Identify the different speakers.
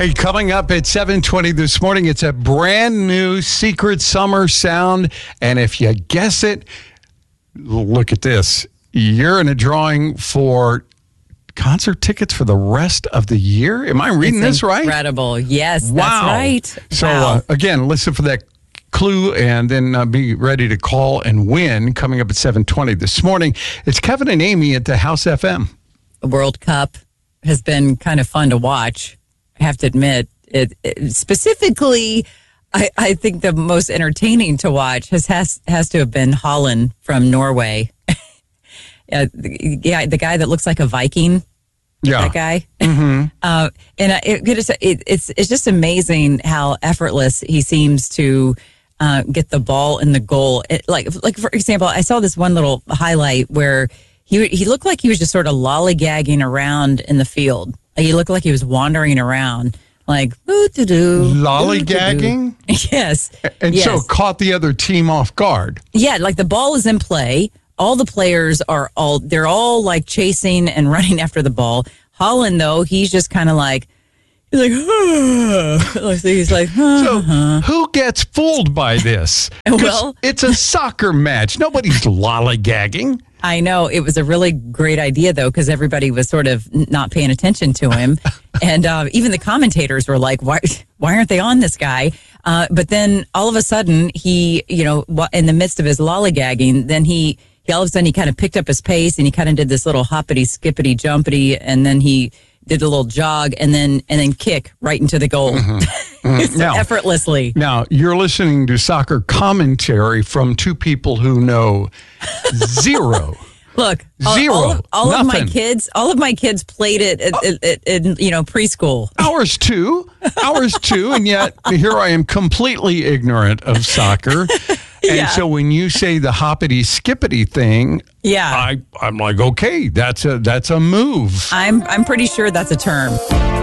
Speaker 1: Hey, coming up at 7:20 this morning, it's a brand new Secret Summer sound. And if you guess it, look at this. You're in a drawing for concert tickets for the rest of the year. Am I reading this right?
Speaker 2: Incredible. Yes,
Speaker 1: Wow.
Speaker 2: that's right.
Speaker 1: So,
Speaker 2: Wow.
Speaker 1: Again, listen for that clue and then be ready to call and win coming up at 7:20 this morning. It's Kevin and Amy at the House FM.
Speaker 2: The World Cup has been kind of fun to watch. I have to admit, it specifically, I think the most entertaining to watch has to have been Holland from Norway. The guy that looks like a Viking.
Speaker 1: Yeah.
Speaker 2: That guy.
Speaker 1: Mm-hmm.
Speaker 2: It's just amazing how effortless he seems to get the ball in the goal. Like for example, I saw this one little highlight where he looked like he was just sort of lollygagging around in the field. He looked like he was wandering around, like
Speaker 1: lollygagging.
Speaker 2: Yes,
Speaker 1: and
Speaker 2: yes.
Speaker 1: So caught the other team off guard.
Speaker 2: Yeah, like the ball is in play. All the players they're all like chasing and running after the ball. Holland, though, he's just kind of like, he's like,
Speaker 1: So who gets fooled by this? 'Cause
Speaker 2: Well,
Speaker 1: it's a soccer match. Nobody's lollygagging.
Speaker 2: I know it was a really great idea, though, because everybody was sort of not paying attention to him. And even the commentators were like, why aren't they on this guy? But then all of a sudden, he, in the midst of his lollygagging, then he all of a sudden he kind of picked up his pace and he kind of did this little hoppity, skippity, jumpity, and then he did a little jog and then kick right into the goal. So effortlessly.
Speaker 1: Now, you're listening to soccer commentary from two people who know zero.
Speaker 2: Look,
Speaker 1: Zero.
Speaker 2: all of my
Speaker 1: Nothing.
Speaker 2: kids played it in preschool.
Speaker 1: Ours too, and yet here I am completely ignorant of soccer. And
Speaker 2: Yeah.
Speaker 1: so when you say the hoppity skippity thing,
Speaker 2: Yeah,
Speaker 1: I'm like, okay, that's a move.
Speaker 2: I'm pretty sure that's a term.